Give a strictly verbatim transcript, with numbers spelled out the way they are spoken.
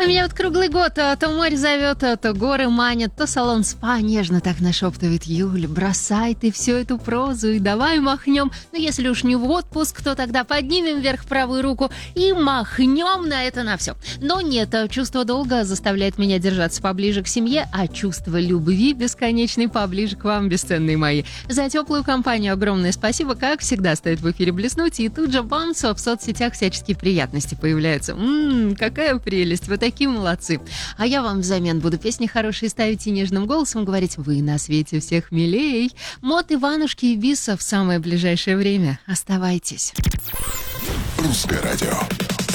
Меня вот круглый год а, то море зовет, а, то горы манят, то салон спа нежно так нашептывает: Юль, бросай ты всю эту прозу и давай махнем. Ну, если уж не в отпуск, то тогда поднимем вверх правую руку и махнем на это на все. Но нет, а, чувство долга заставляет меня держаться поближе к семье, а чувство любви бесконечной поближе к вам, бесценные мои. За теплую компанию огромное спасибо. Как всегда, стоит в эфире блеснуть, и тут же бамс, в соцсетях всяческие приятности появляются. Ммм, какая прелесть, вы такие молодцы. А я вам взамен буду песни хорошие ставить и нежным голосом говорить: вы на свете всех милей. Мот, Иванушки и Биса в самое ближайшее время. Оставайтесь. Русское радио.